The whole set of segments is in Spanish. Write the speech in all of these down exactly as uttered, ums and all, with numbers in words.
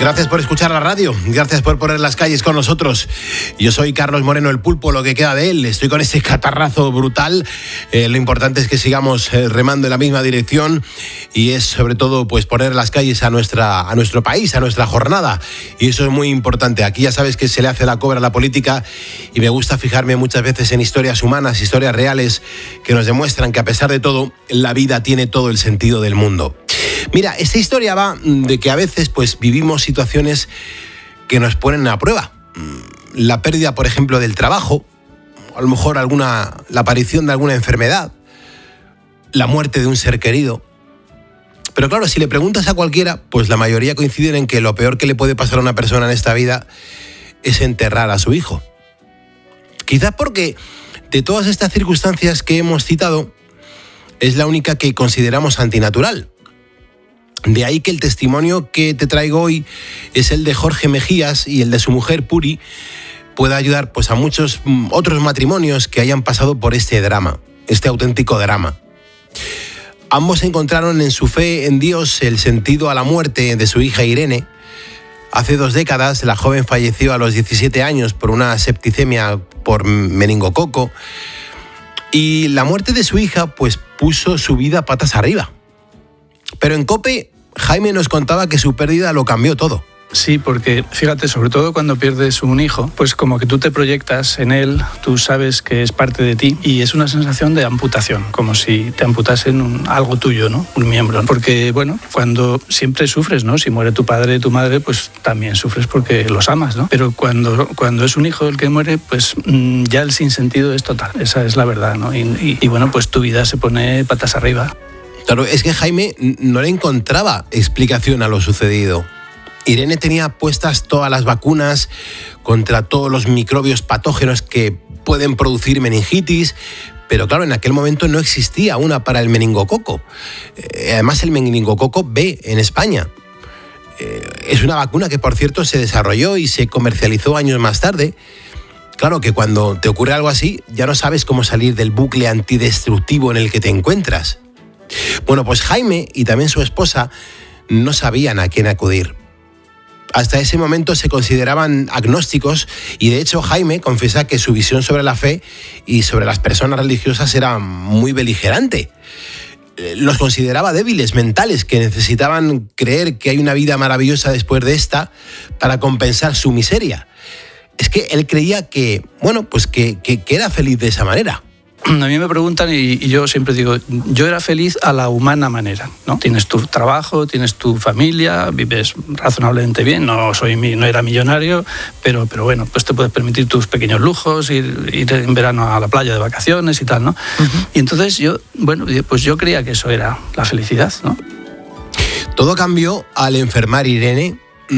Gracias por escuchar la radio, gracias por poner las calles con nosotros. Yo soy Carlos Moreno, el pulpo, lo que queda de él. Estoy con ese catarrazo brutal. Eh, lo importante es que sigamos eh, remando en la misma dirección y es sobre todo pues poner las calles a, nuestra, a nuestro país, a nuestra jornada. Y eso es muy importante. Aquí ya sabes que se le hace la cobra a la política y me gusta fijarme muchas veces en historias humanas, historias reales que nos demuestran que a pesar de todo, la vida tiene todo el sentido del mundo. Mira, esta historia va de que a veces pues vivimos situaciones que nos ponen a prueba. La pérdida, por ejemplo, del trabajo, a lo mejor alguna, la aparición de alguna enfermedad, la muerte de un ser querido. Pero claro, si le preguntas a cualquiera, pues la mayoría coinciden en que lo peor que le puede pasar a una persona en esta vida es enterrar a su hijo. Quizás porque de todas estas circunstancias que hemos citado, es la única que consideramos antinatural. De ahí que el testimonio que te traigo hoy es el de Jorge Mejías y el de su mujer Puri pueda ayudar pues, a muchos otros matrimonios que hayan pasado por este drama, este auténtico drama. Ambos encontraron en su fe en Dios el sentido a la muerte de su hija Irene. Hace dos décadas la joven falleció a los diecisiete años por una septicemia por meningococo y la muerte de su hija pues, puso su vida patas arriba. Pero en COPE, Jaime nos contaba que su pérdida lo cambió todo. Sí, porque fíjate, sobre todo cuando pierdes un hijo, pues como que tú te proyectas en él, tú sabes que es parte de ti y es una sensación de amputación, como si te amputasen un, algo tuyo, ¿no? Un miembro. Porque, bueno, cuando siempre sufres, ¿no? Si muere tu padre, tu madre, pues también sufres porque los amas, ¿no? Pero cuando, cuando es un hijo el que muere, pues mmm, ya el sinsentido es total, esa es la verdad, ¿no? Y, y, y bueno, pues tu vida se pone patas arriba. Claro, es que Jaime no le encontraba explicación a lo sucedido. Irene tenía puestas todas las vacunas contra todos los microbios patógenos que pueden producir meningitis, pero claro, en aquel momento no existía una para el meningococo. Además, el meningococo B en España. Es una vacuna que, por cierto, se desarrolló y se comercializó años más tarde. Claro que cuando te ocurre algo así, ya no sabes cómo salir del bucle antidestructivo en el que te encuentras. Bueno, pues Jaime y también su esposa no sabían a quién acudir. Hasta ese momento se consideraban agnósticos y de hecho Jaime confiesa que su visión sobre la fe y sobre las personas religiosas era muy beligerante. Los consideraba débiles mentales que necesitaban creer que hay una vida maravillosa después de esta para compensar su miseria. Es que él creía que, bueno, pues que, que, que era feliz de esa manera. A mí me preguntan y, y yo siempre digo, yo era feliz a la humana manera, ¿no? Tienes tu trabajo, tienes tu familia, vives razonablemente bien, no soy no era millonario, pero, pero bueno, pues te puedes permitir tus pequeños lujos, ir, ir en verano a la playa de vacaciones y tal, ¿no? Uh-huh. Y entonces yo, bueno, pues yo creía que eso era la felicidad, ¿no? Todo cambió al enfermar Irene.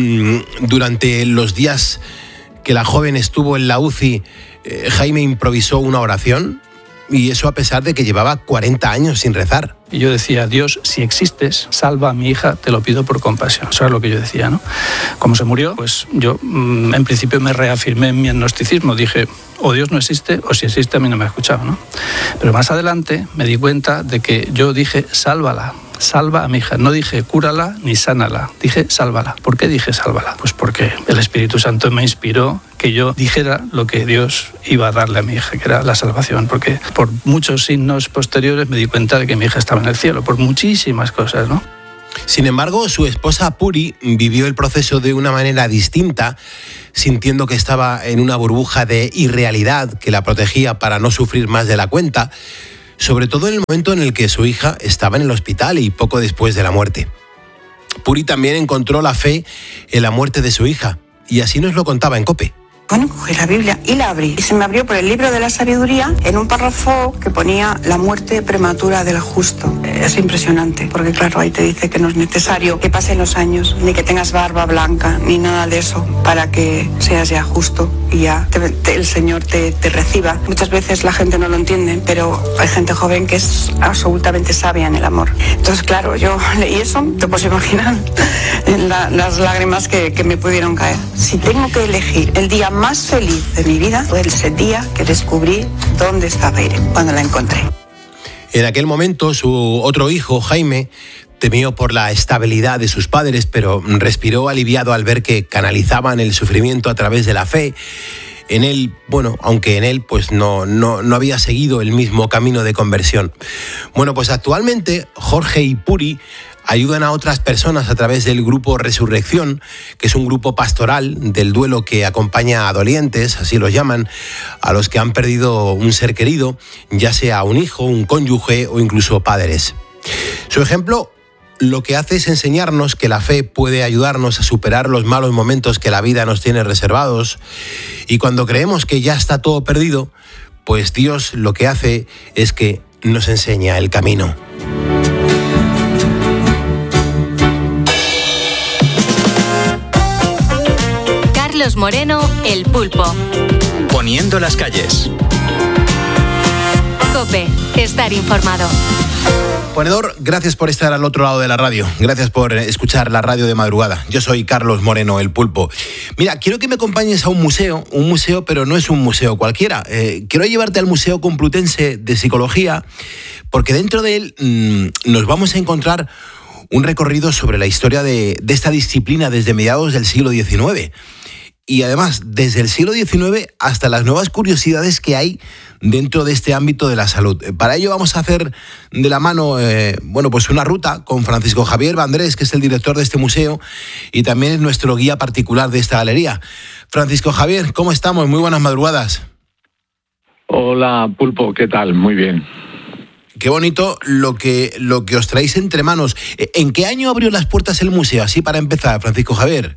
Durante los días que la joven estuvo en la U C I, eh, Jaime improvisó una oración. Y eso a pesar de que llevaba cuarenta años sin rezar. Y yo decía, Dios, si existes, salva a mi hija, te lo pido por compasión. Eso es lo que yo decía, ¿no? Como se murió, pues yo mmm, en principio me reafirmé en mi agnosticismo. Dije, o Dios no existe, o si existe a mí no me ha escuchado, ¿no? Pero más adelante me di cuenta de que yo dije, sálvala. Salva a mi hija. No dije cúrala ni sánala, dije sálvala. ¿Por qué dije sálvala? Pues porque el Espíritu Santo me inspiró que yo dijera lo que Dios iba a darle a mi hija, que era la salvación, porque por muchos signos posteriores me di cuenta de que mi hija estaba en el cielo, por muchísimas cosas, ¿no? Sin embargo, su esposa Puri vivió el proceso de una manera distinta, sintiendo que estaba en una burbuja de irrealidad que la protegía para no sufrir más de la cuenta, sobre todo en el momento en el que su hija estaba en el hospital y poco después de la muerte. Puri también encontró la fe en la muerte de su hija, y así nos lo contaba en COPE. Bueno, cogí la Biblia y la abrí. Y se me abrió por el libro de la sabiduría en un párrafo que ponía la muerte prematura del justo. Es impresionante, porque claro, ahí te dice que no es necesario que pasen los años, ni que tengas barba blanca, ni nada de eso, para que seas ya justo y ya te, te, el Señor te, te reciba. Muchas veces la gente no lo entiende, pero hay gente joven que es absolutamente sabia en el amor. Entonces, claro, yo leí eso, te puedes imaginar la, las lágrimas que, que me pudieron caer. Si tengo que elegir el día más feliz de mi vida, fue ese día que descubrí dónde estaba Irene, cuando la encontré. En aquel momento, su otro hijo, Jaime, temió por la estabilidad de sus padres, pero respiró aliviado al ver que canalizaban el sufrimiento a través de la fe. En él, bueno, aunque en él pues no, no, no había seguido el mismo camino de conversión. Bueno, pues actualmente Jorge y Puri ayudan a otras personas a través del grupo Resurrección, que es un grupo pastoral del duelo que acompaña a dolientes, así los llaman, a los que han perdido un ser querido, ya sea un hijo, un cónyuge o incluso padres. Su ejemplo lo que hace es enseñarnos que la fe puede ayudarnos a superar los malos momentos que la vida nos tiene reservados, y cuando creemos que ya está todo perdido, pues Dios lo que hace es que nos enseña el camino. Carlos Moreno, El Pulpo. Poniendo las calles. COPE, estar informado. Ponedor, gracias por estar al otro lado de la radio. Gracias por escuchar la radio de madrugada. Yo soy Carlos Moreno, El Pulpo. Mira, quiero que me acompañes a un museo, un museo, pero no es un museo cualquiera. Eh, quiero llevarte al Museo Complutense de Psicología, porque dentro de él mmm, nos vamos a encontrar un recorrido sobre la historia de, de esta disciplina desde mediados del siglo diecinueve. Y además, desde el siglo diecinueve hasta las nuevas curiosidades que hay dentro de este ámbito de la salud. Para ello vamos a hacer de la mano, eh, bueno, pues una ruta con Francisco Javier Vandrés, que es el director de este museo y también es nuestro guía particular de esta galería. Francisco Javier, ¿cómo estamos? Muy buenas madrugadas. Hola, Pulpo, ¿qué tal? Muy bien. Qué bonito lo que, lo que os traéis entre manos. ¿En qué año abrió las puertas el museo? Así para empezar, Francisco Javier.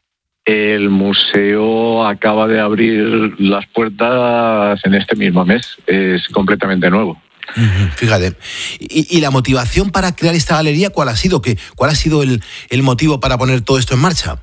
El museo acaba de abrir las puertas en este mismo mes. Es completamente nuevo. Uh-huh, fíjate. ¿Y, ¿Y la motivación para crear esta galería cuál ha sido? ¿Qué, ¿Cuál ha sido el, el motivo para poner todo esto en marcha?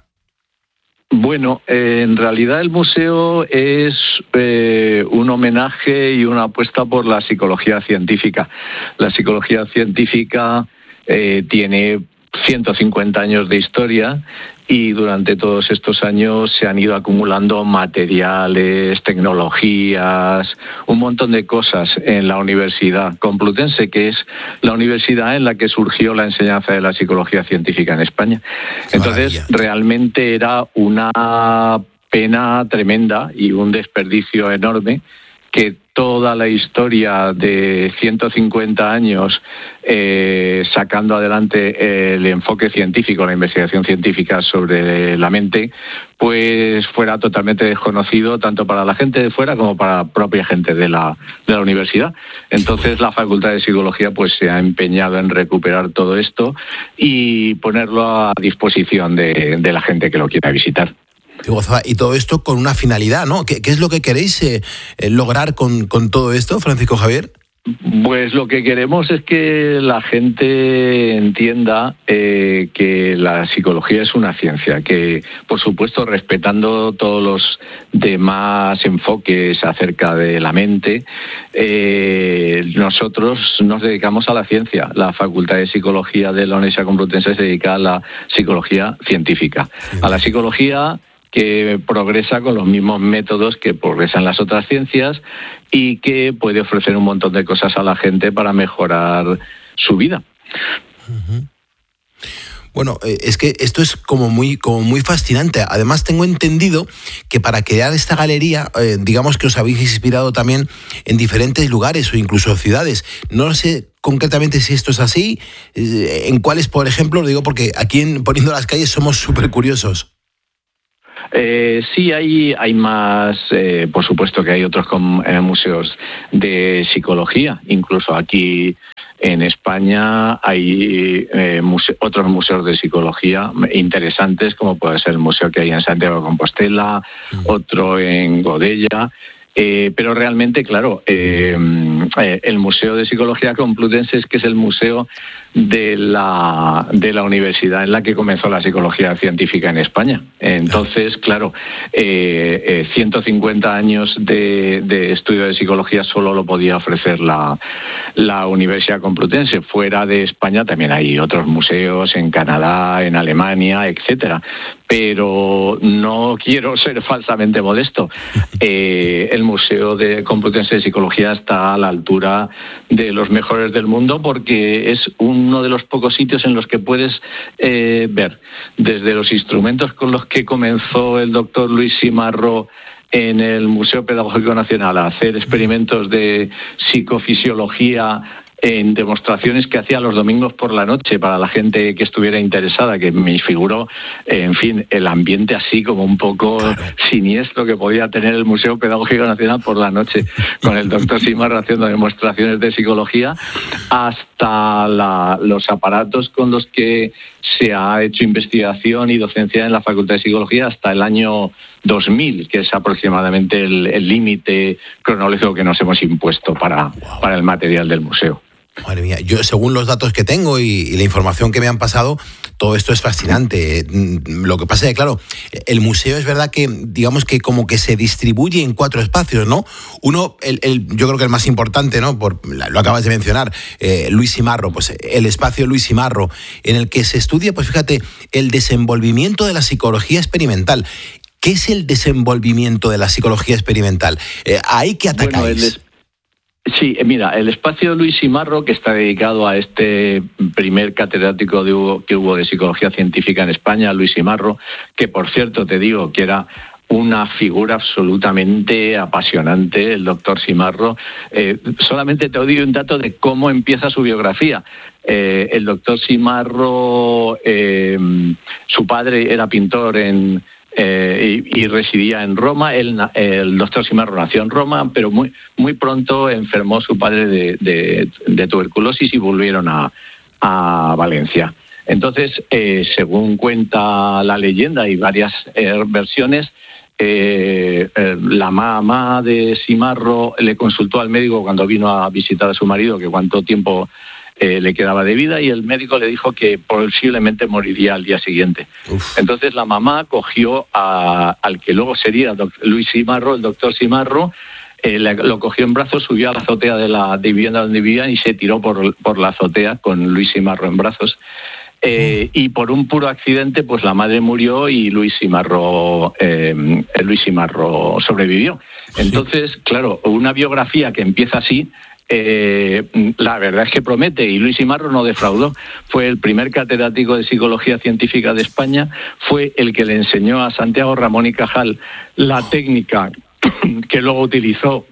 Bueno, eh, en realidad el museo es eh, un homenaje y una apuesta por la psicología científica. La psicología científica eh, tiene ciento cincuenta años de historia y durante todos estos años se han ido acumulando materiales, tecnologías, un montón de cosas en la Universidad Complutense, que es la universidad en la que surgió la enseñanza de la psicología científica en España. Entonces, Maravilla. Realmente era una pena tremenda y un desperdicio enorme que toda la historia de ciento cincuenta años eh, sacando adelante el enfoque científico, la investigación científica sobre la mente, pues fuera totalmente desconocido tanto para la gente de fuera como para la propia gente de la, de la universidad. Entonces la Facultad de Psicología pues se ha empeñado en recuperar todo esto y ponerlo a disposición de, de la gente que lo quiera visitar. Y todo esto con una finalidad, ¿no? ¿Qué, qué es lo que queréis eh, lograr con, con todo esto, Francisco Javier? Pues lo que queremos es que la gente entienda eh, que la psicología es una ciencia, que por supuesto respetando todos los demás enfoques acerca de la mente, eh, nosotros nos dedicamos a la ciencia. La Facultad de Psicología de la Universidad Complutense se dedica a la psicología científica, sí. a la psicología que progresa con los mismos métodos que progresan las otras ciencias y que puede ofrecer un montón de cosas a la gente para mejorar su vida. Uh-huh. Bueno, es que esto es como muy, como muy fascinante. Además, tengo entendido que para crear esta galería, eh, digamos que os habéis inspirado también en diferentes lugares o incluso ciudades. No sé concretamente si esto es así, eh, en cuáles, por ejemplo, lo digo porque aquí en Poniendo las Calles somos súper curiosos. Eh, sí, hay, hay más, eh, por supuesto que hay otros com, eh, museos de psicología, incluso aquí en España hay eh, muse- otros museos de psicología interesantes, como puede ser el museo que hay en Santiago de Compostela, mm. otro en Godella. Eh, pero realmente, claro, eh, eh, el Museo de Psicología Complutense es que es el museo de la, de la universidad en la que comenzó la psicología científica en España. Entonces, claro, eh, eh, ciento cincuenta años de, de estudio de psicología solo lo podía ofrecer la, la Universidad Complutense. Fuera de España también hay otros museos, en Canadá, en Alemania, etcétera. Pero no quiero ser falsamente modesto. Eh, el Museo de Complutense de Psicología está a la altura de los mejores del mundo, porque es uno de los pocos sitios en los que puedes eh, ver desde los instrumentos con los que comenzó el doctor Luis Simarro en el Museo Pedagógico Nacional a hacer experimentos de psicofisiología en demostraciones que hacía los domingos por la noche para la gente que estuviera interesada, que me figuró, en fin, el ambiente así como un poco claro. siniestro que podía tener el Museo Pedagógico Nacional por la noche, con el doctor Simarro haciendo demostraciones de psicología, hasta la, los aparatos con los que se ha hecho investigación y docencia en la Facultad de Psicología hasta el año dos mil, que es aproximadamente el límite cronológico que nos hemos impuesto para, wow. para el material del museo. Madre mía, yo según los datos que tengo y, y la información que me han pasado, todo esto es fascinante. Lo que pasa es que, claro, el museo es verdad que, digamos que como que se distribuye en cuatro espacios, ¿no? Uno, el, el, yo creo que el más importante, ¿no? Por, lo acabas de mencionar, eh, Luis Simarro, pues el espacio Luis Simarro, en el que se estudia, pues fíjate, el desenvolvimiento de la psicología experimental. ¿Qué es el desenvolvimiento de la psicología experimental? Eh, ¿Ahí qué atacáis? Bueno, el Sí, mira, el espacio Luis Simarro, que está dedicado a este primer catedrático de hubo, que hubo de psicología científica en España, Luis Simarro, que por cierto te digo que era una figura absolutamente apasionante, el doctor Simarro. Eh, solamente te doy un dato de cómo empieza su biografía. Eh, el doctor Simarro, eh, su padre era pintor en... Eh, y, y residía en Roma. Él, el doctor Simarro nació en Roma, pero muy muy pronto enfermó su padre de, de, de tuberculosis y volvieron a, a Valencia. Entonces, eh, según cuenta la leyenda y varias eh, versiones, eh, eh, la mamá de Simarro le consultó al médico cuando vino a visitar a su marido que cuánto tiempo Eh, le quedaba de vida, y el médico le dijo que posiblemente moriría al día siguiente. Uf. Entonces la mamá cogió a, al que luego sería Luis Simarro, el doctor Simarro, eh, le, lo cogió en brazos, subió a la azotea de la de vivienda donde vivían y se tiró por, por la azotea con Luis Simarro en brazos. Eh, y por un puro accidente, pues la madre murió y Luis Simarro, eh, Luis Simarro sobrevivió. Entonces, claro, una biografía que empieza así, Eh, la verdad es que promete, y Luis Simarro no defraudó. Fue el primer catedrático de psicología científica de España, fue el que le enseñó a Santiago Ramón y Cajal la técnica que luego utilizó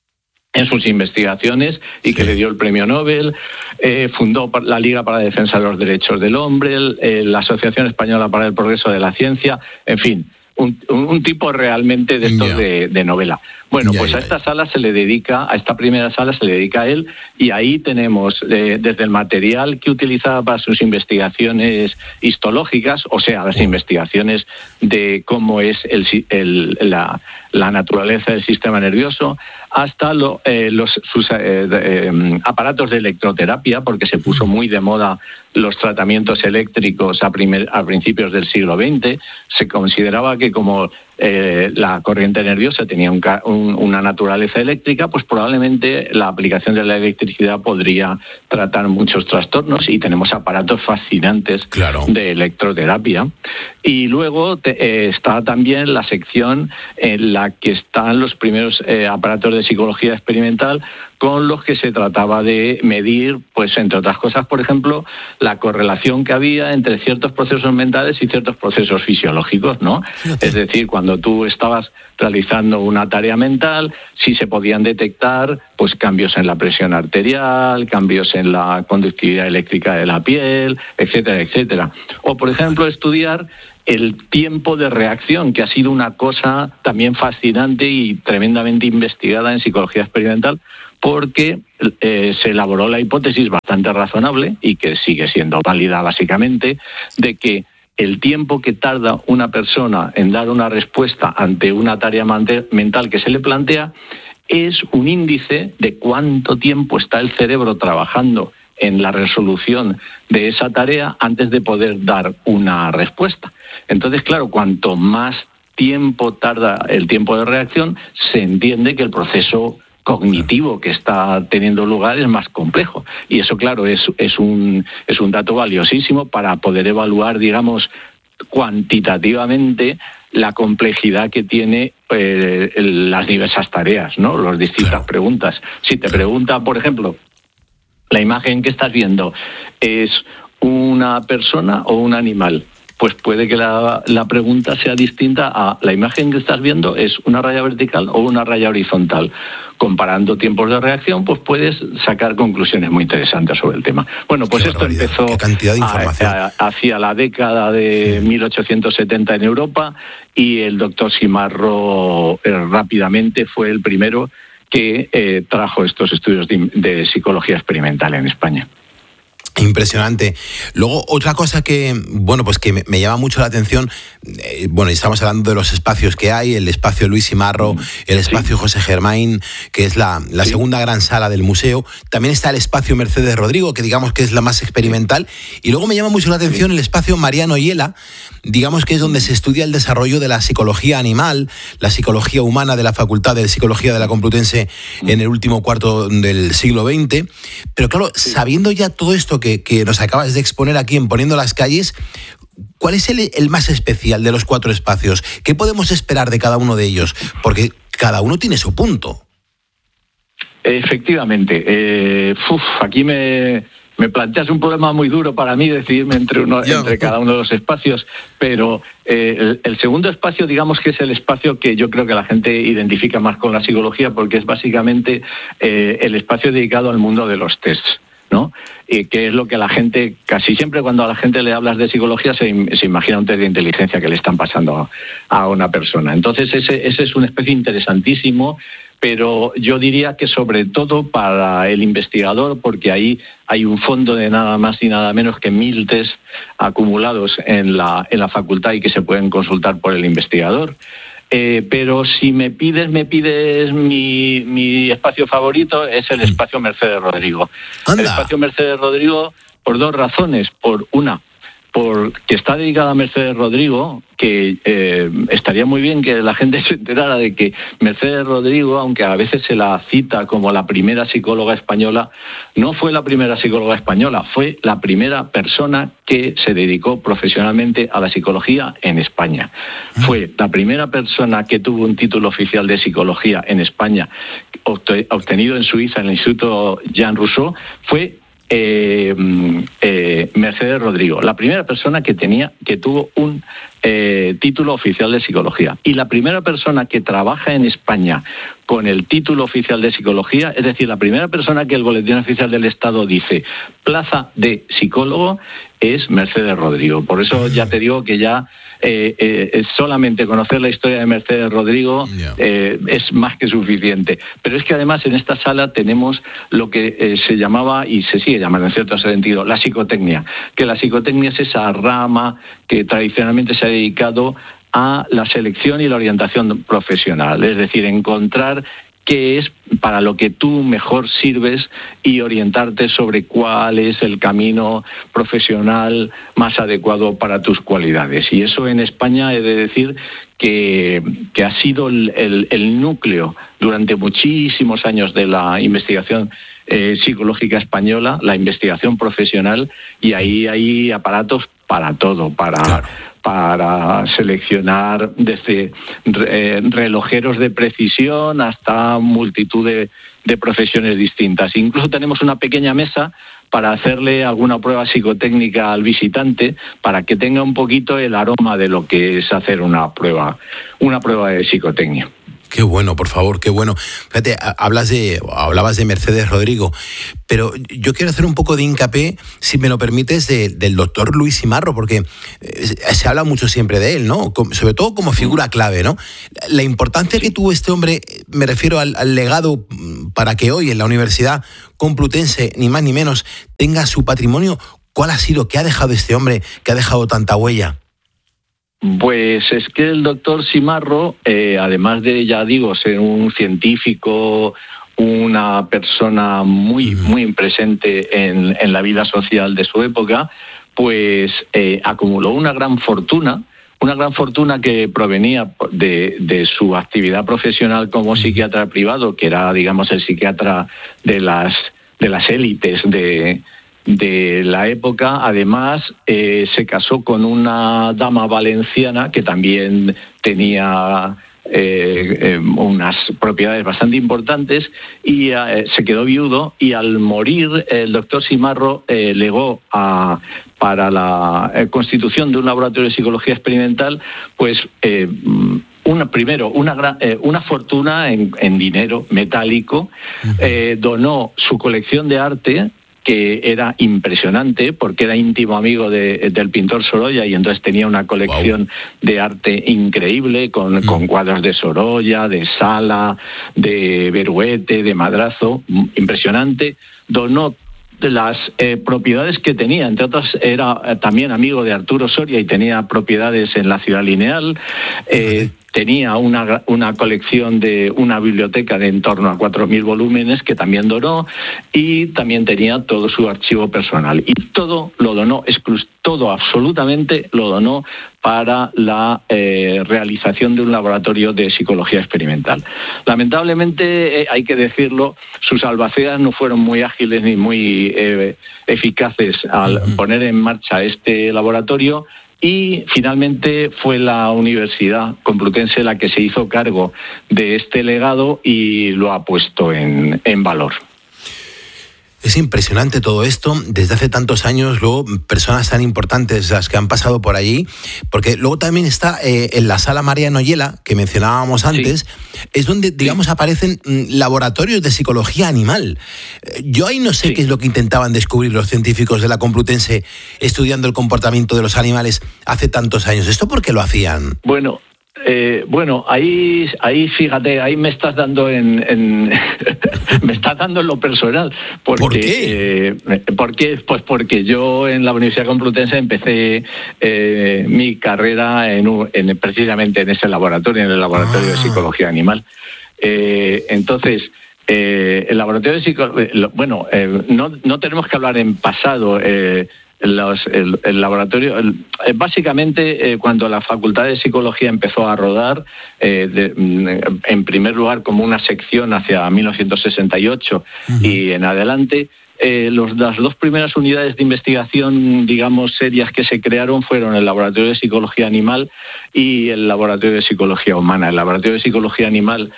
en sus investigaciones y que sí. le dio el premio Nobel. Eh, fundó la Liga para la Defensa de los Derechos del Hombre, el, eh, la Asociación Española para el Progreso de la Ciencia, en fin, un, un tipo realmente de estos yeah. de, de novela. Bueno, yeah, pues yeah, a esta yeah. sala se le dedica, a esta primera sala se le dedica a él, y ahí tenemos eh, desde el material que utilizaba para sus investigaciones histológicas, o sea, las oh. investigaciones de cómo es el, el, la, la naturaleza del sistema nervioso, hasta lo, eh, los sus eh, eh, aparatos de electroterapia, porque se puso muy de moda los tratamientos eléctricos a, primer, a principios del siglo veinte. Se consideraba que como eh, la corriente nerviosa tenía un, un, una naturaleza eléctrica, pues probablemente la aplicación de la electricidad podría tratar muchos trastornos, y tenemos aparatos fascinantes claro. de electroterapia. Y luego te, eh, está también la sección en la que están los primeros eh, aparatos de psicología experimental, con los que se trataba de medir, pues entre otras cosas, por ejemplo, la correlación que había entre ciertos procesos mentales y ciertos procesos fisiológicos, ¿no? Fíjate. Es decir, cuando tú estabas realizando una tarea mental, sí se podían detectar pues cambios en la presión arterial, cambios en la conductividad eléctrica de la piel, etcétera, etcétera. O, por ejemplo, estudiar el tiempo de reacción, que ha sido una cosa también fascinante y tremendamente investigada en psicología experimental, porque eh, se elaboró la hipótesis bastante razonable, y que sigue siendo válida básicamente, de que el tiempo que tarda una persona en dar una respuesta ante una tarea mental que se le plantea es un índice de cuánto tiempo está el cerebro trabajando en la resolución de esa tarea antes de poder dar una respuesta. Entonces, claro, cuanto más tiempo tarda el tiempo de reacción, se entiende que el proceso cognitivo que está teniendo lugar es más complejo. Y eso, claro, es, es, un, es un dato valiosísimo para poder evaluar, digamos, cuantitativamente la complejidad que tiene eh, las diversas tareas, ¿no? Las distintas claro. preguntas. Si te pregunta, por ejemplo, la imagen que estás viendo es una persona o un animal, pues puede que la, la pregunta sea distinta a la imagen que estás viendo es una raya vertical o una raya horizontal. Comparando tiempos de reacción, pues puedes sacar conclusiones muy interesantes sobre el tema. Bueno, pues esto empezó qué cantidad de información. A, a, hacia la década de sí. mil ochocientos setenta en Europa, y el doctor Simarro eh, rápidamente fue el primero que eh, trajo estos estudios de, de psicología experimental en España. Impresionante. Luego, otra cosa que, bueno, pues que me, me llama mucho la atención, eh, bueno, estamos hablando de los espacios que hay, el espacio Luis Simarro, el espacio sí. José Germain, que es la, la sí. segunda gran sala del museo. También está el espacio Mercedes Rodrigo, que digamos que es la más experimental. Y luego me llama mucho la atención sí. el espacio Mariano Hiela, digamos que es donde se estudia el desarrollo de la psicología animal, la psicología humana de la Facultad de Psicología de la Complutense en el último cuarto del siglo veinte. Pero claro, sabiendo ya todo esto que Que, que nos acabas de exponer aquí en Poniendo las Calles, ¿cuál es el, el más especial de los cuatro espacios? ¿Qué podemos esperar de cada uno de ellos? Porque cada uno tiene su punto. Efectivamente. Eh, uf, aquí me, me planteas un problema muy duro para mí decidirme entre, uno, entre cada uno de los espacios, pero eh, el, el segundo espacio, digamos que es el espacio que yo creo que la gente identifica más con la psicología, porque es básicamente eh, el espacio dedicado al mundo de los tests, ¿no? Y que es lo que la gente, casi siempre cuando a la gente le hablas de psicología se, se imagina un test de inteligencia que le están pasando a, a una persona. Entonces ese, ese es una especie interesantísimo, pero yo diría que sobre todo para el investigador, porque ahí hay un fondo de nada más y nada menos que mil test acumulados en la, en la facultad y que se pueden consultar por el investigador. Eh, pero si me pides, me pides mi, mi espacio favorito, es el espacio Mercedes Rodrigo. ¡Anda! El espacio Mercedes Rodrigo por dos razones. Por una, porque está dedicada a Mercedes Rodrigo, que eh, estaría muy bien que la gente se enterara de que Mercedes Rodrigo, aunque a veces se la cita como la primera psicóloga española, no fue la primera psicóloga española, fue la primera persona que se dedicó profesionalmente a la psicología en España. Fue la primera persona que tuvo un título oficial de psicología en España, obtenido en Suiza en el Instituto Jean Rousseau, fue Eh, eh, Mercedes Rodrigo, la primera persona que tenía, que tuvo un eh, título oficial de psicología, y la primera persona que trabaja en España con el título oficial de psicología, es decir, la primera persona que el Boletín Oficial del Estado dice plaza de psicólogo, es Mercedes Rodrigo. Por eso ya te digo que ya eh, eh, solamente conocer la historia de Mercedes Rodrigo eh, es más que suficiente. Pero es que además en esta sala tenemos lo que eh, se llamaba y se sigue llamando en cierto sentido la psicotecnia, que la psicotecnia es esa rama que tradicionalmente se ha dedicado a la selección y la orientación profesional, es decir, encontrar qué es para lo que tú mejor sirves y orientarte sobre cuál es el camino profesional más adecuado para tus cualidades. Y eso en España he de decir que, que ha sido el, el, el núcleo durante muchísimos años de la investigación eh, psicológica española, la investigación profesional, y ahí hay aparatos para todo, para... Claro. para seleccionar desde eh, relojeros de precisión hasta multitud de, de profesiones distintas. Incluso tenemos una pequeña mesa para hacerle alguna prueba psicotécnica al visitante para que tenga un poquito el aroma de lo que es hacer una prueba, una prueba de psicotecnia. Qué bueno, por favor, qué bueno. Fíjate, hablas de, hablabas de Mercedes Rodrigo, pero yo quiero hacer un poco de hincapié, si me lo permites, de, del doctor Luis Simarro, porque se habla mucho siempre de él, ¿no? Sobre todo como figura clave, ¿no? La importancia que tuvo este hombre, me refiero al, al legado para que hoy en la Universidad Complutense, ni más ni menos, tenga su patrimonio. ¿Cuál ha sido? ¿Qué ha dejado este hombre que ha dejado tanta huella? Pues es que el doctor Simarro, eh, además de, ya digo, ser un científico, una persona muy, muy presente en, en la vida social de su época, pues eh, acumuló una gran fortuna, una gran fortuna que provenía de, de su actividad profesional como psiquiatra privado, que era, digamos, el psiquiatra de las, de las élites de... de la época. Además, eh, se casó con una dama valenciana que también tenía eh, eh, unas propiedades bastante importantes y eh, se quedó viudo, y al morir el doctor Simarro eh, legó a, para la eh, constitución de un laboratorio de psicología experimental, pues eh, Una, primero, una, gran, eh, una fortuna en, en dinero metálico, eh, donó su colección de arte, que era impresionante porque era íntimo amigo de, del pintor Sorolla, y entonces tenía una colección wow. de arte increíble con, mm. con cuadros de Sorolla, de Sala, de Beruete, de Madrazo, impresionante. Donó las eh, propiedades que tenía, entre otras era eh, también amigo de Arturo Soria y tenía propiedades en la Ciudad Lineal. Eh, tenía una, una colección de una biblioteca de en torno a cuatro mil volúmenes que también donó, y también tenía todo su archivo personal, y todo lo donó, exclus- todo absolutamente lo donó para la eh, realización de un laboratorio de psicología experimental. Lamentablemente, eh, hay que decirlo, sus albaceas no fueron muy ágiles ni muy eh, eficaces al uh-huh. poner en marcha este laboratorio, y finalmente fue la Universidad Complutense la que se hizo cargo de este legado y lo ha puesto en, en valor. Es impresionante todo esto, desde hace tantos años, luego personas tan importantes las que han pasado por allí, porque luego también está eh, en la Sala Mariano Yela, que mencionábamos antes, sí. es donde, digamos, sí. aparecen mm, laboratorios de psicología animal. Yo ahí no sé sí. qué es lo que intentaban descubrir los científicos de la Complutense estudiando el comportamiento de los animales hace tantos años. ¿Esto por qué lo hacían? Bueno... Eh, bueno, ahí, ahí fíjate, ahí me estás dando en, en me estás dando en lo personal. Porque, ¿Por qué? Eh, ¿Por qué? Pues porque yo en la Universidad Complutense empecé eh, mi carrera en, en precisamente en ese laboratorio, en el laboratorio ah. de psicología animal. Eh, entonces, eh, el laboratorio de psicología, bueno, eh, no, no tenemos que hablar en pasado. Eh, Los, el, el laboratorio, el, básicamente eh, cuando la Facultad de Psicología empezó a rodar, eh, de, en primer lugar como una sección hacia mil novecientos sesenta y ocho uh-huh. y en adelante, eh, los, las dos primeras unidades de investigación, digamos, serias que se crearon fueron el Laboratorio de Psicología Animal y el Laboratorio de Psicología Humana. El Laboratorio de Psicología Animal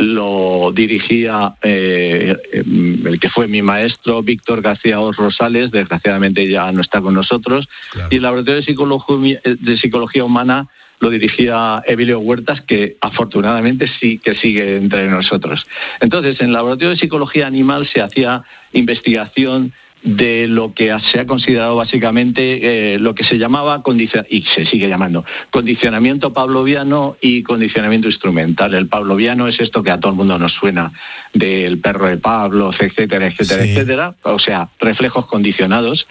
lo dirigía eh, el que fue mi maestro, Víctor García Os Rosales, desgraciadamente ya no está con nosotros, claro. y el Laboratorio de Psicología, de Psicología Humana lo dirigía Emilio Huertas, que afortunadamente sí que sigue entre nosotros. Entonces, en el Laboratorio de Psicología Animal se hacía investigación de lo que se ha considerado básicamente eh, lo que se llamaba, condicion- y se sigue llamando, condicionamiento pavloviano y condicionamiento instrumental. El pavloviano es esto que a todo el mundo nos suena, del perro de Pavlov, etcétera, etcétera, sí. etcétera, o sea, reflejos condicionados.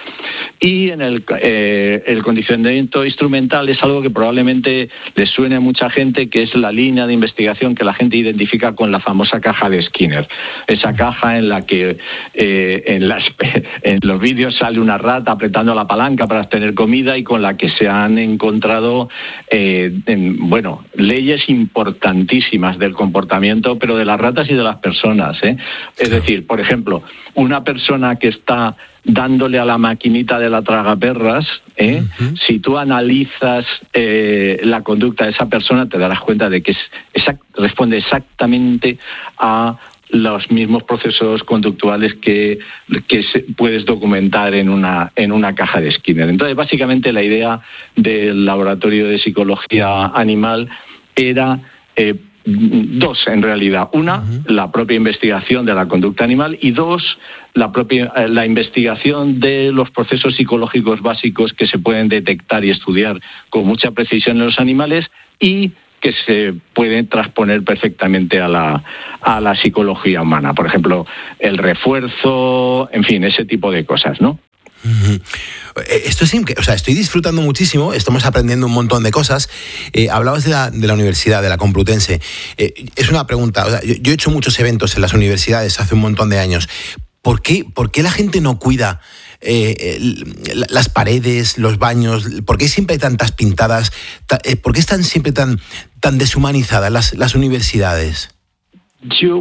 Y en el, eh, el condicionamiento instrumental es algo que probablemente les suene a mucha gente, que es la línea de investigación que la gente identifica con la famosa caja de Skinner. Esa caja en la que eh, en las... En los vídeos sale una rata apretando la palanca para obtener comida, y con la que se han encontrado, eh, en, bueno, leyes importantísimas del comportamiento, pero de las ratas y de las personas, ¿eh? Es decir, por ejemplo, una persona que está dándole a la maquinita de la tragaperras, ¿eh? Uh-huh. Si tú analizas eh, la conducta de esa persona, te darás cuenta de que es exact, responde exactamente a los mismos procesos conductuales que, que se, puedes documentar en una, en una caja de Skinner. Entonces, básicamente la idea del laboratorio de psicología animal era eh, dos, en realidad. Una, uh-huh. la propia investigación de la conducta animal, y dos, la propia eh, la investigación de los procesos psicológicos básicos que se pueden detectar y estudiar con mucha precisión en los animales, y que se pueden transponer perfectamente a la, a la psicología humana. Por ejemplo, el refuerzo, en fin, ese tipo de cosas, ¿no? Uh-huh. Esto es increíble, o sea, estoy disfrutando muchísimo, estamos aprendiendo un montón de cosas. Eh, hablabas de la, de la universidad, de la Complutense. Eh, es una pregunta, o sea, yo, yo he hecho muchos eventos en las universidades hace un montón de años. ¿Por qué, por qué la gente no cuida eh, las paredes, los baños? ¿Por qué siempre hay tantas pintadas? ¿Por qué están siempre tan, tan deshumanizadas las, las universidades? Yo,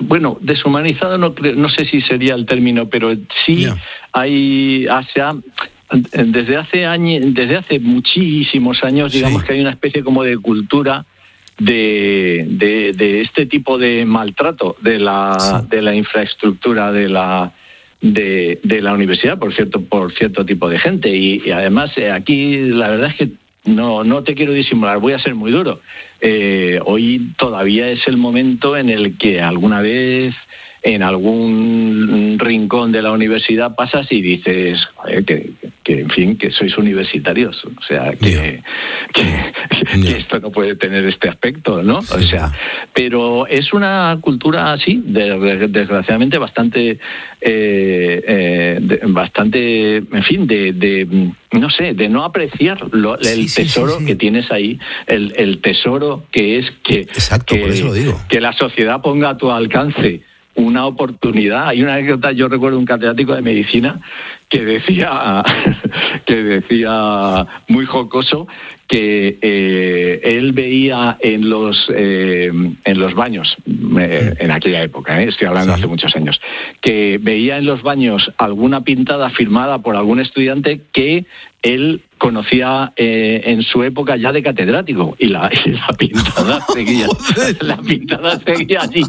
bueno, deshumanizado no creo, no sé si sería el término, pero sí yeah. hay, hace, desde hace años, desde hace muchísimos años, digamos sí. que hay una especie como de cultura de, de, de este tipo de maltrato de la, sí. de la infraestructura de la de, de la universidad, por cierto, por cierto tipo de gente. Y, y además aquí la verdad es que no, no te quiero disimular, voy a ser muy duro. Eh, hoy todavía es el momento en el que alguna vez en algún rincón de la universidad pasas y dices, joder, que, que en fin, que sois universitarios, o sea, que, yeah. que, yeah. que esto no puede tener este aspecto, ¿no? Sí. O sea, pero es una cultura así, de, desgraciadamente bastante, eh, eh, de, bastante, en fin, de, de, no sé, de no apreciar lo, el sí, tesoro sí, sí, sí. que tienes ahí, el, el tesoro que es que, Exacto, que, por eso lo digo. que la sociedad ponga a tu alcance una oportunidad. Hay una anécdota, yo recuerdo un catedrático de medicina que decía, que decía muy jocoso que eh, él veía en los eh, en los baños, eh, en aquella época, eh, estoy hablando sí. hace muchos años, que veía en los baños alguna pintada firmada por algún estudiante que él conocía eh, en su época ya de catedrático, y la, y la pintada seguía, la pintada seguía allí.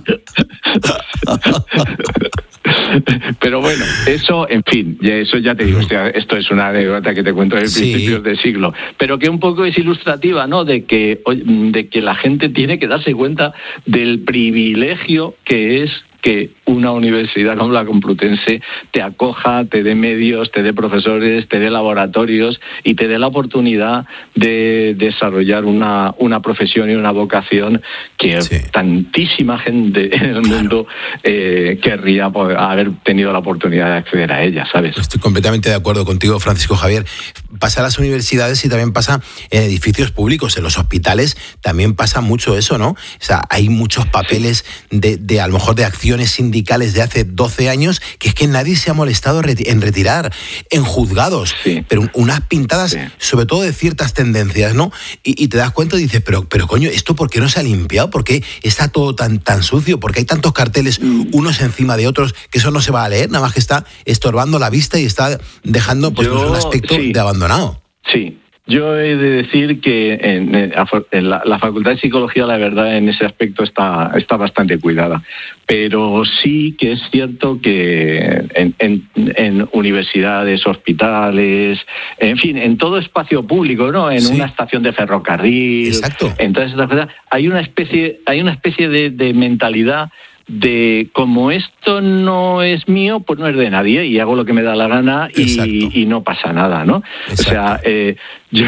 Pero bueno, eso, en fin, eso ya te digo, esto es una anécdota que te cuento desde sí. principios del siglo, pero que un poco es ilustrativa, ¿no? De que, de que la gente tiene que darse cuenta del privilegio que es que una universidad como la Complutense te acoja, te dé medios, te dé profesores, te dé laboratorios y te dé la oportunidad de desarrollar una, una profesión y una vocación que sí. tantísima gente en el mundo eh, querría poder haber tenido la oportunidad de acceder a ella, ¿sabes? Estoy completamente de acuerdo contigo, Francisco Javier. Pasa en las universidades y también pasa en edificios públicos, en los hospitales también pasa mucho eso, ¿no? O sea, hay muchos papeles de, de a lo mejor de acción sindicales de hace doce años que es que nadie se ha molestado en retirar, en juzgados, sí. pero unas pintadas sí. sobre todo de ciertas tendencias, ¿no? Y, y te das cuenta y dices, pero, pero coño, ¿esto por qué no se ha limpiado? ¿Por qué está todo tan, tan sucio? ¿Por qué hay tantos carteles mm. unos encima de otros que eso no se va a leer? Nada más que está estorbando la vista y está dejando pues, Yo, un aspecto sí. de abandonado. Sí. Yo he de decir que en, en la, la Facultad de Psicología, la verdad, en ese aspecto está, está bastante cuidada. Pero sí que es cierto que en, en, en universidades, hospitales, en fin, en todo espacio público, ¿no? En sí. una estación de ferrocarril, Exacto. en todas estas cosas, hay una especie, hay una especie de, de mentalidad de como esto no es mío, pues no es de nadie y hago lo que me da la gana y, y no pasa nada, ¿no? Exacto. O sea, eh, yo,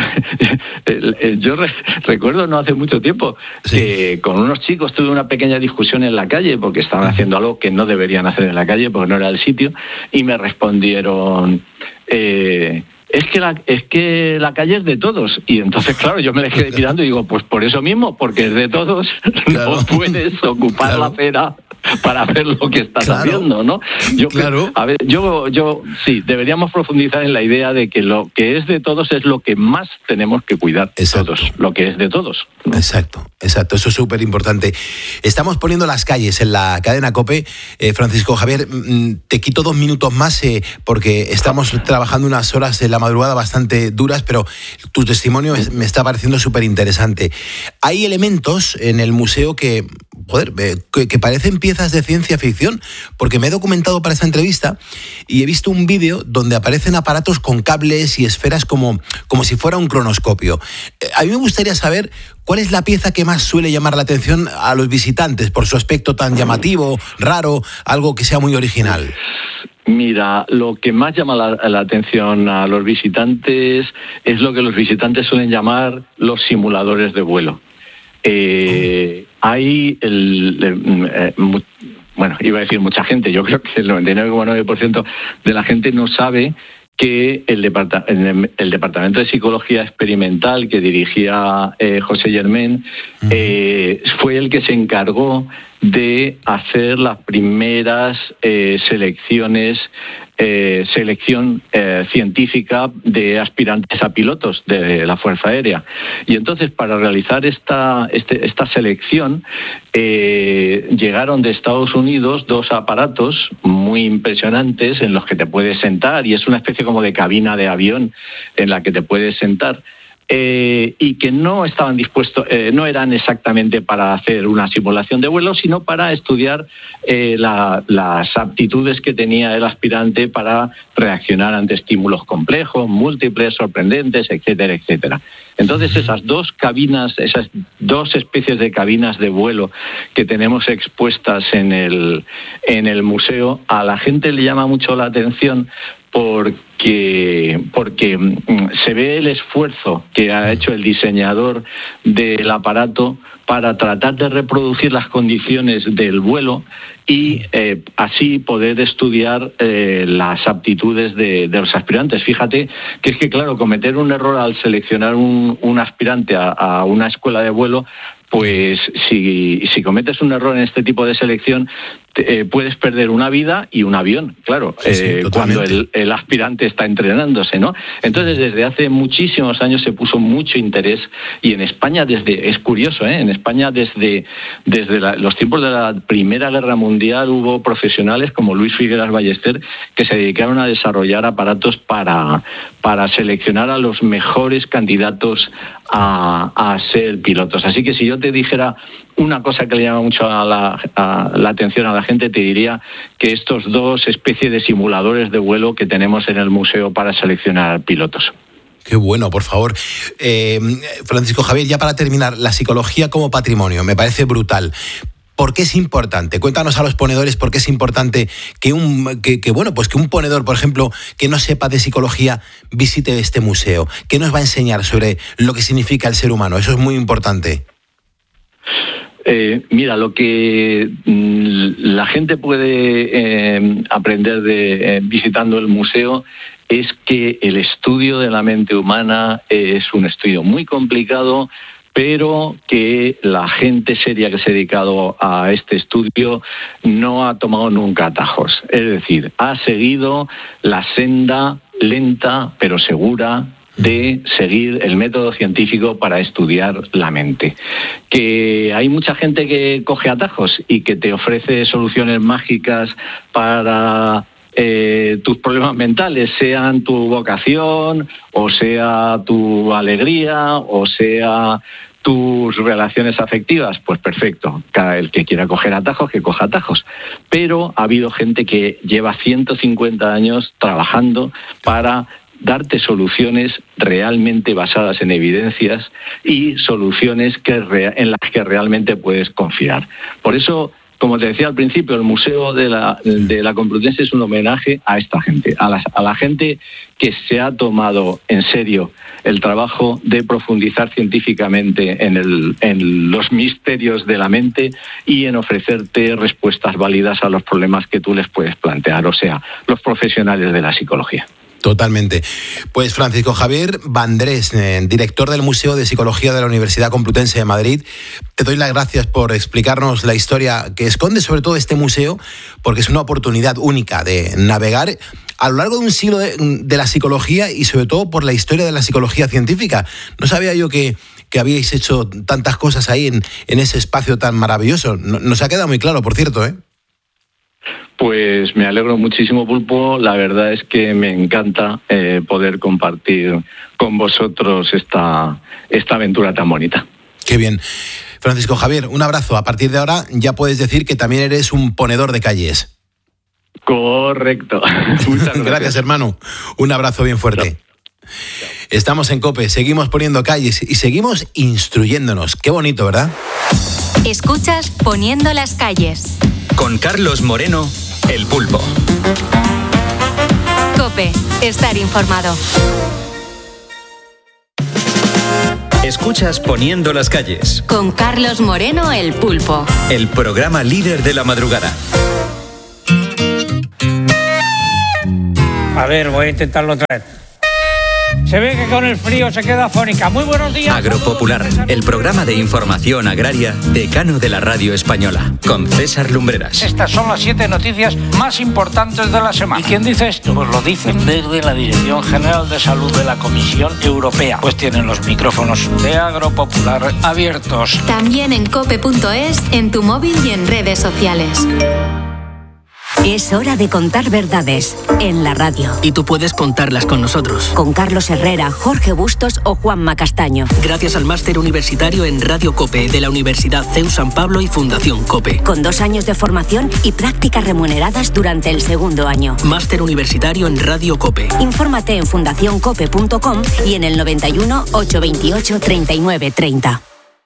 yo re, recuerdo no hace mucho tiempo sí. que con unos chicos tuve una pequeña discusión en la calle porque estaban haciendo algo que no deberían hacer en la calle porque no era el sitio y me respondieron... Eh, Es que, la, es que la calle es de todos. Y entonces, claro, yo me les quedé mirando y digo, pues por eso mismo, porque es de todos, claro. no puedes ocupar claro. la acera para ver lo que estás claro. haciendo, ¿no? Yo, claro. A ver, yo, yo, sí, deberíamos profundizar en la idea de que lo que es de todos es lo que más tenemos que cuidar exacto. todos, lo que es de todos, ¿no? Exacto, exacto, eso es súper importante. Estamos poniendo las calles en la cadena COPE. Eh, Francisco Javier, te quito dos minutos más eh, porque estamos trabajando unas horas en la madrugada bastante duras, pero tu testimonio me está pareciendo súper interesante. Hay elementos en el museo que, joder, que, que parecen piezas de ciencia ficción, porque me he documentado para esta entrevista y he visto un vídeo donde aparecen aparatos con cables y esferas como, como si fuera un cronoscopio. A mí me gustaría saber cuál es la pieza que más suele llamar la atención a los visitantes por su aspecto tan llamativo, raro, algo que sea muy original. Mira, lo que más llama la, la atención a los visitantes es lo que los visitantes suelen llamar los simuladores de vuelo. Eh, oh. Hay, el, el, eh, mu- bueno, iba a decir mucha gente, yo creo que el noventa y nueve coma nueve por ciento de la gente no sabe que el, departa- el Departamento de Psicología Experimental que dirigía eh, José Germain uh-huh. eh, fue el que se encargó de hacer las primeras eh, selecciones eh, selección eh, científica de aspirantes a pilotos de la Fuerza Aérea. Y entonces, para realizar esta, este, esta selección, eh, llegaron de Estados Unidos dos aparatos muy impresionantes en los que te puedes sentar, y es una especie como de cabina de avión en la que te puedes sentar. Eh, y que no estaban dispuestos, eh, no eran exactamente para hacer una simulación de vuelo, sino para estudiar eh, la, las aptitudes que tenía el aspirante para reaccionar ante estímulos complejos, múltiples, sorprendentes, etcétera, etcétera. Entonces, esas dos cabinas, esas dos especies de cabinas de vuelo que tenemos expuestas en el, en el museo, a la gente le llama mucho la atención porque, porque se ve el esfuerzo que ha hecho el diseñador del aparato para tratar de reproducir las condiciones del vuelo y eh, así poder estudiar eh, las aptitudes de, de los aspirantes. Fíjate que es que, claro, cometer un error al seleccionar un, un aspirante a, a una escuela de vuelo, pues si, si cometes un error en este tipo de selección, te, eh, puedes perder una vida y un avión, claro, sí, sí, eh, cuando el, el aspirante está entrenándose, ¿no? Entonces, desde hace muchísimos años se puso mucho interés, y en España, desde es curioso, ¿eh? En España, desde, desde la, los tiempos de la Primera Guerra Mundial, hubo profesionales como Luis Figueras Ballester que se dedicaron a desarrollar aparatos para, para seleccionar a los mejores candidatos a, a ser pilotos. Así que si yo te dijera una cosa que le llama mucho a la, a la atención a la gente, te diría que estos dos especies de simuladores de vuelo que tenemos en el museo para seleccionar pilotos. Qué bueno, por favor. Eh, Francisco Javier, ya para terminar, la psicología como patrimonio, me parece brutal. ¿Por qué es importante? Cuéntanos a los ponedores por qué es importante que un, que, que, bueno, pues que un ponedor, por ejemplo, que no sepa de psicología, visite este museo. ¿Qué nos va a enseñar sobre lo que significa el ser humano? Eso es muy importante. Eh, mira, lo que mm, la gente puede eh, aprender de eh, visitando el museo es que el estudio de la mente humana es un estudio muy complicado, pero que la gente seria que se ha dedicado a este estudio no ha tomado nunca atajos. Es decir, ha seguido la senda lenta pero segura de seguir el método científico para estudiar la mente. Que hay mucha gente que coge atajos y que te ofrece soluciones mágicas para eh, tus problemas mentales, sean tu vocación, o sea tu alegría, o sea tus relaciones afectivas. Pues perfecto, cada el que quiera coger atajos, que coja atajos. Pero ha habido gente que lleva ciento cincuenta años trabajando para darte soluciones realmente basadas en evidencias y soluciones que en las que realmente puedes confiar. Por eso, como te decía al principio, el Museo de la, de la Complutense es un homenaje a esta gente, a la, a la gente que se ha tomado en serio el trabajo de profundizar científicamente en, el, en los misterios de la mente y en ofrecerte respuestas válidas a los problemas que tú les puedes plantear, o sea, los profesionales de la psicología. Totalmente. Pues Francisco Javier Vandrés, eh, director del Museo de Psicología de la Universidad Complutense de Madrid, te doy las gracias por explicarnos la historia que esconde sobre todo este museo, porque es una oportunidad única de navegar a lo largo de un siglo de, de la psicología y sobre todo por la historia de la psicología científica. No sabía yo que, que habíais hecho tantas cosas ahí en, en ese espacio tan maravilloso. No, nos ha quedado muy claro, por cierto, ¿eh? Pues me alegro muchísimo, Pulpo. La verdad es que me encanta eh, poder compartir con vosotros esta, esta aventura tan bonita. Qué bien. Francisco Javier, un abrazo. A partir de ahora ya puedes decir que también eres un ponedor de calles. Correcto. Muchas gracias. Gracias, hermano. Un abrazo bien fuerte. Chao. Estamos en COPE, seguimos poniendo calles y seguimos instruyéndonos. Qué bonito, ¿verdad? Escuchas Poniendo las calles. Con Carlos Moreno, El Pulpo. COPE, estar informado. Escuchas Poniendo las calles. Con Carlos Moreno, El Pulpo. El programa líder de la madrugada. A ver, voy a intentarlo otra vez. Se ve que con el frío se queda afónica. Muy buenos días. Agropopular, el programa de información agraria decano de la radio española, con César Lumbreras. Estas son las siete noticias más importantes de la semana. ¿Y quién dice esto? Pues lo dicen desde la Dirección General de Salud de la Comisión Europea. Pues tienen los micrófonos de Agropopular abiertos. También en cope punto es, en tu móvil y en redes sociales. Es hora de contar verdades en la radio. Y tú puedes contarlas con nosotros. Con Carlos Herrera, Jorge Bustos o Juanma Castaño. Gracias al máster universitario en Radio COPE de la Universidad C E U San Pablo y Fundación COPE. Con dos años de formación y prácticas remuneradas durante el segundo año. Máster universitario en Radio COPE. Infórmate en fundación cope punto com y en el noventa y uno, ochocientos veintiocho, treinta y nueve treinta.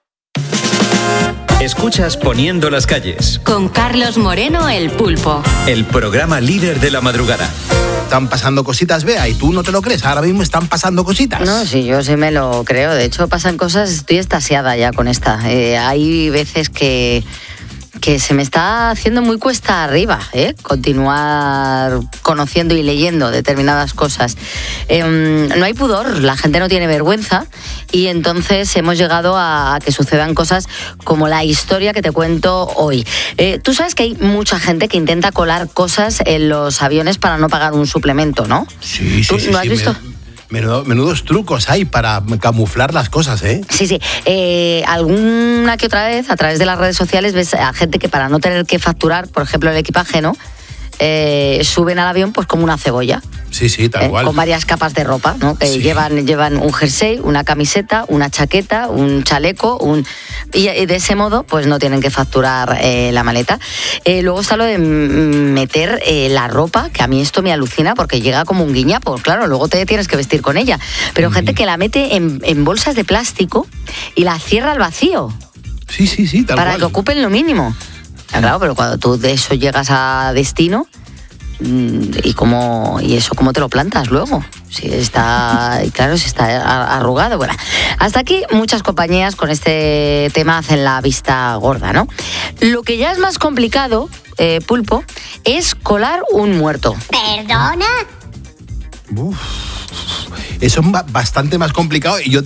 Escuchas Poniendo las calles. Con Carlos Moreno, el Pulpo. El programa líder de la madrugada. Están pasando cositas, Bea, y tú no te lo crees. Ahora mismo están pasando cositas. No, sí, yo sí me lo creo. De hecho, pasan cosas, estoy extasiada ya con esta. Eh, hay veces que... que se me está haciendo muy cuesta arriba, ¿eh? Continuar conociendo y leyendo determinadas cosas. Eh, no hay pudor, la gente no tiene vergüenza y entonces hemos llegado a que sucedan cosas como la historia que te cuento hoy. Eh, tú sabes que hay mucha gente que intenta colar cosas en los aviones para no pagar un suplemento, ¿no? Sí, sí, ¿Tú sí. lo has sí, visto? Me... Menudo, menudos trucos hay para camuflar las cosas, ¿eh? Sí, sí. Eh, alguna que otra vez, a través de las redes sociales, ves a gente que para no tener que facturar, por ejemplo, el equipaje, ¿no? Eh, suben al avión pues como una cebolla. Sí, sí, tal eh, cual. Con varias capas de ropa, ¿no? Que Sí. llevan, llevan un jersey, una camiseta, una chaqueta, un chaleco, un y, y de ese modo pues no tienen que facturar eh, la maleta. Eh, luego está lo de meter eh, la ropa, que a mí esto me alucina porque llega como un guiñapo, claro, luego te tienes que vestir con ella. Pero mm. gente que la mete en, en bolsas de plástico y la cierra al vacío. Sí, sí, sí, tal para cual. que ocupen lo mínimo. Claro, pero cuando tú de eso llegas a destino, y cómo y eso cómo te lo plantas luego, si está claro, si está arrugado. Bueno, hasta aquí muchas compañías con este tema hacen la vista gorda, ¿no? Lo que ya es más complicado, eh, Pulpo, es colar un muerto. ¿Perdona? Uf, eso es bastante más complicado y yo